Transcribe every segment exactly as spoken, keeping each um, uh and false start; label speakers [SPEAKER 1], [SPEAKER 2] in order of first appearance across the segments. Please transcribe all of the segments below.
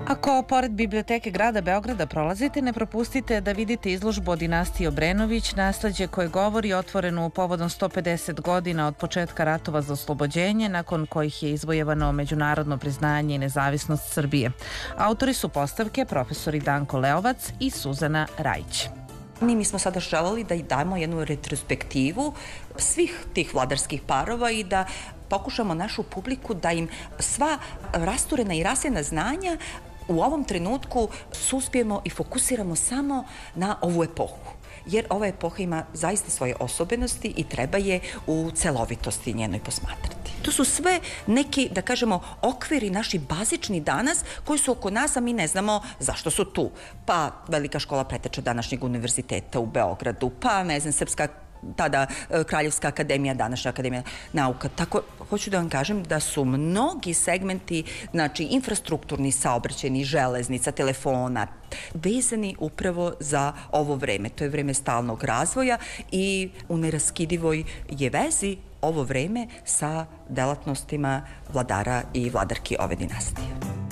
[SPEAKER 1] Ako pored Biblioteke grada Beograda prolazite, ne propustite da vidite izložbu o dinastiji Obrenović, nasleđe koje govori, otvorenu povodom sto pedeset godina od početka ratova za oslobođenje, nakon kojih je izvojevano međunarodno priznanje i nezavisnost Srbije. Autori su postavke profesori Danko Leovac i Suzana Rajić.
[SPEAKER 2] Mi smo sada želeli da damo jednu retrospektivu svih tih vladarskih parova i da pokušamo našu publiku da im sva rasturena i rasjena znanja u ovom trenutku suspijemo i fokusiramo samo na ovu epohu. Jer ova epoha ima zaista svoje osobenosti i treba je u celovitosti njenoj posmatrati. To su sve neki, da kažemo, okviri naši bazični danas koji su oko nas, a mi ne znamo zašto su tu. Pa Velika škola preteča današnjeg univerziteta u Beogradu, pa ne znam, Srpska tada Kraljevska akademija, današnja akademija nauka. Tako, hoću da vam kažem da su mnogi segmenti, znači infrastrukturni, saobraćajni, železnica, telefona, vezani upravo za ovo vreme. To je vreme stalnog razvoja i u neraskidivoj je vezi ovo vreme sa delatnostima vladara i vladarki ove dinastije.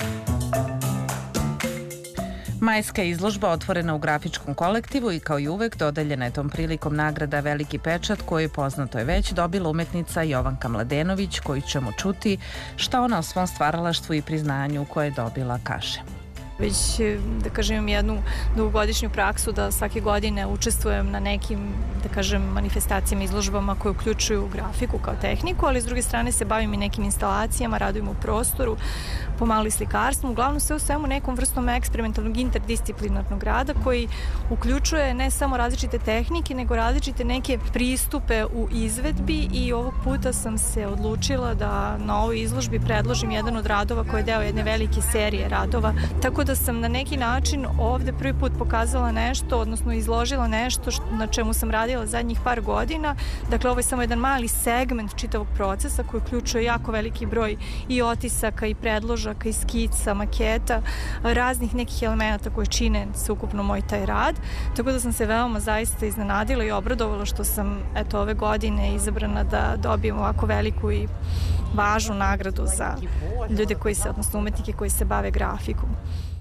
[SPEAKER 1] Majska izložba otvorena u grafičkom kolektivu i kao i uvek dodeljena je tom prilikom nagrada Veliki pečat koju je, poznato je već, dobila umetnica Jovanka Mladenović, koju ćemo čuti šta ona o svom stvaralaštvu i priznanju koje je dobila kaže.
[SPEAKER 3] Već, da kažem, jednu dugogodišnju praksu da svake godine učestvujem na nekim, da kažem, manifestacijama, izložbama koje uključuju grafiku kao tehniku, ali s druge strane se bavim i nekim instalacijama, radujem u prostoru, pomalo i slikarstvom, uglavnom sve u svemu nekom vrstom eksperimentalnog interdisciplinarnog rada koji uključuje ne samo različite tehnike, nego različite neke pristupe u izvedbi i ovog puta sam se odlučila da na ovoj izložbi predložim jedan od radova koji je deo jedne velike serije radova, tako da sam na neki način ovde prvi put pokazala nešto, odnosno izložila nešto na čemu sam radila zadnjih par godina. Dakle, ovo je samo jedan mali segment čitavog procesa koji uključuje jako veliki broj i otisaka i predložaka i skica, maketa, raznih nekih elemenata koje čine sveukupno moj taj rad. Tako da sam se veoma zaista iznenadila i obradovala što sam eto ove godine izabrana da dobijem ovako veliku i važnu nagradu za ljude koji se, odnosno umetnike koji se bave grafikom.